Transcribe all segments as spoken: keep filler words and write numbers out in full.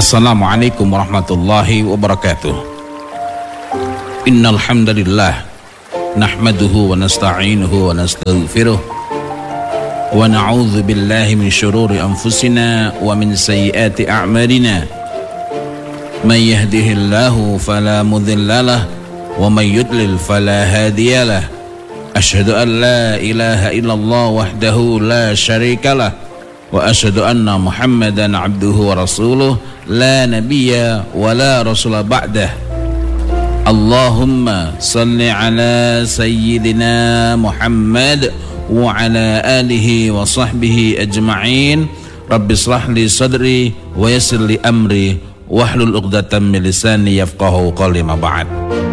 Assalamualaikum warahmatullahi wabarakatuh. Innal hamdalillah nahmaduhu wa nasta'inuhu wa nastaghfiruh wa na'udzu billahi min syururi anfusina wa min sayyiati a'malina. May yahdihillahu fala mudhillalah wa may yudlil fala hadiyalah. Asyhadu an la ilaha illallah wahdahu la syarikalah wa asyhadu anna Muhammadan abduhu wa rasuluh la nabiyya wa la rasula ba'dah. Allahumma salli ala sayyidina Muhammad wa ala alihi wa sahbihi ajma'in. Rabbi shrah li sadri wa yassir li amri wahlul 'uqdatam min lisani yafqahu qawli ma ba'd.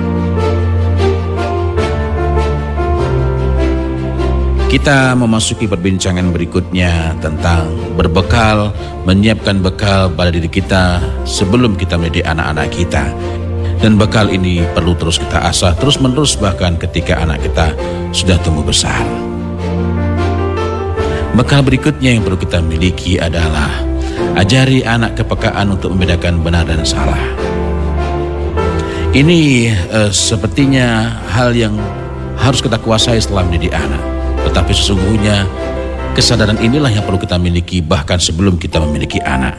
Kita memasuki perbincangan berikutnya tentang berbekal, menyiapkan bekal pada diri kita sebelum kita menjadi anak-anak kita. Dan bekal ini perlu terus kita asah, terus menerus, bahkan ketika anak kita sudah tumbuh besar. Bekal berikutnya yang perlu kita miliki adalah ajari anak kepekaan untuk membedakan benar dan salah. Ini eh, sepertinya hal yang harus kita kuasai setelah menjadi anak. Tetapi sesungguhnya kesadaran inilah yang perlu kita miliki bahkan sebelum kita memiliki anak.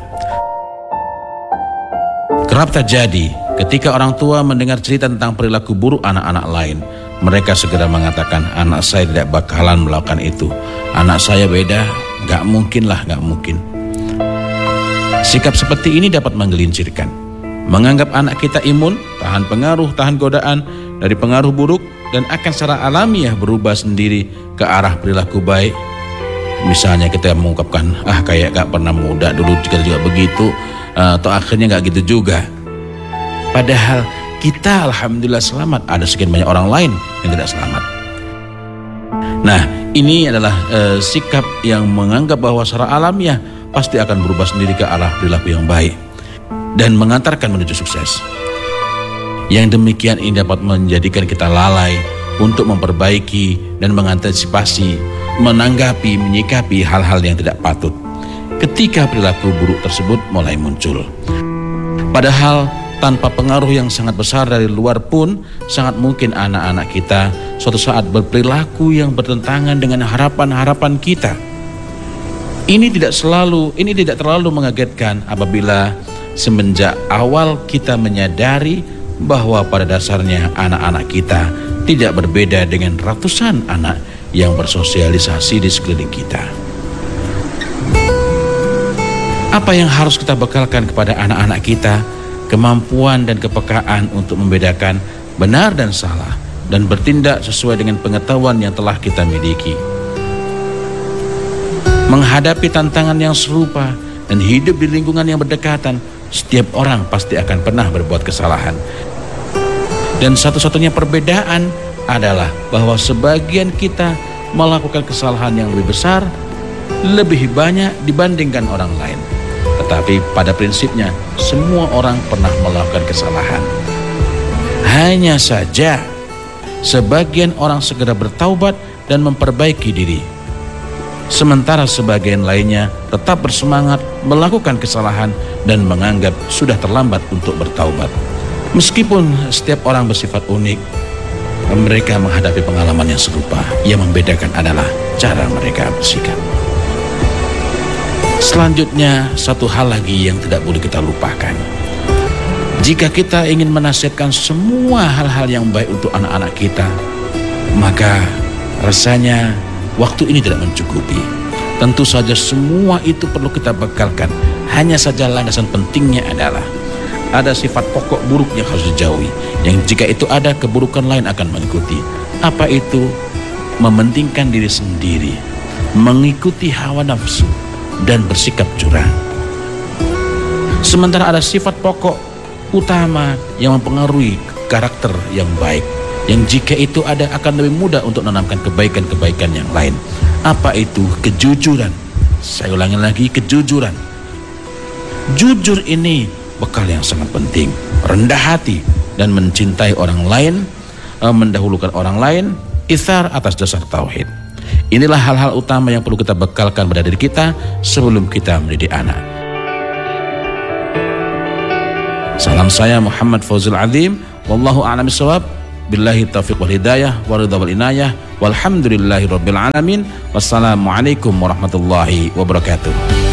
Kerap terjadi ketika orang tua mendengar cerita tentang perilaku buruk anak-anak lain, mereka segera mengatakan, anak saya tidak bakalan melakukan itu. Anak saya beda, gak mungkin lah, gak mungkin. Sikap seperti ini dapat menggelincirkan, menganggap anak kita imun, tahan pengaruh, tahan godaan dari pengaruh buruk, dan akan secara alamiah berubah sendiri ke arah perilaku baik. Misalnya kita mengungkapkan, ah kayak gak pernah muda, dulu juga juga begitu, atau akhirnya gak gitu juga. Padahal kita alhamdulillah selamat, ada sekian banyak orang lain yang tidak selamat. Nah, ini adalah uh, sikap yang menganggap bahwa secara alamiah pasti akan berubah sendiri ke arah perilaku yang baik dan mengantarkan menuju sukses. Yang demikian ini dapat menjadikan kita lalai untuk memperbaiki dan mengantisipasi, menanggapi, menyikapi hal-hal yang tidak patut ketika perilaku buruk tersebut mulai muncul. Padahal tanpa pengaruh yang sangat besar dari luar pun, sangat mungkin anak-anak kita suatu saat berperilaku yang bertentangan dengan harapan-harapan kita. Ini tidak selalu, ini tidak terlalu mengagetkan apabila semenjak awal kita menyadari bahwa pada dasarnya anak-anak kita tidak berbeda dengan ratusan anak yang bersosialisasi di sekeliling kita. Apa yang harus kita bekalkan kepada anak-anak kita? Kemampuan dan kepekaan untuk membedakan benar dan salah dan bertindak sesuai dengan pengetahuan yang telah kita miliki. Menghadapi tantangan yang serupa dan hidup di lingkungan yang berdekatan, setiap orang pasti akan pernah berbuat kesalahan. Dan satu-satunya perbedaan adalah bahwa sebagian kita melakukan kesalahan yang lebih besar, lebih banyak dibandingkan orang lain. Tetapi pada prinsipnya semua orang pernah melakukan kesalahan. Hanya saja sebagian orang segera bertaubat dan memperbaiki diri, sementara sebagian lainnya tetap bersemangat melakukan kesalahan dan menganggap sudah terlambat untuk bertaubat. Meskipun setiap orang bersifat unik, mereka menghadapi pengalaman yang serupa. Yang membedakan adalah cara mereka bersikap. Selanjutnya, satu hal lagi yang tidak boleh kita lupakan. Jika kita ingin menasihatkan semua hal-hal yang baik untuk anak-anak kita, maka rasanya waktu ini tidak mencukupi. Tentu saja semua itu perlu kita bekalkan. Hanya saja landasan pentingnya adalah ada sifat pokok buruk yang harus dijauhi, yang jika itu ada, keburukan lain akan mengikuti. Apa itu? Mementingkan diri sendiri, mengikuti hawa nafsu, dan bersikap curang. Sementara ada sifat pokok utama yang mempengaruhi karakter yang baik, yang jika itu ada akan lebih mudah untuk menanamkan kebaikan-kebaikan yang lain. Apa itu? Kejujuran. Saya ulangi lagi, kejujuran. Jujur ini bekal yang sangat penting. Rendah hati dan mencintai orang lain, mendahulukan orang lain, itsar atas dasar tauhid. Inilah hal-hal utama yang perlu kita bekalkan pada diri kita sebelum kita menjadi anak. Salam saya Muhammad Fauzul Adzim, wallahu a'lam bishawab. Billahi taufiq wal hidayah wa ridha wal inayah walhamdulillahi rabbil alamin. Wassalamualaikum warahmatullahi wabarakatuh.